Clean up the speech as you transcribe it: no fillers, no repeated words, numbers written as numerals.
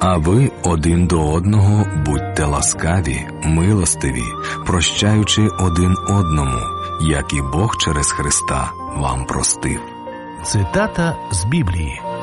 А ви один до одного будьте ласкаві, милостиві, прощаючи один одному, як і Бог через Христа вам простив. Цитата з Біблії.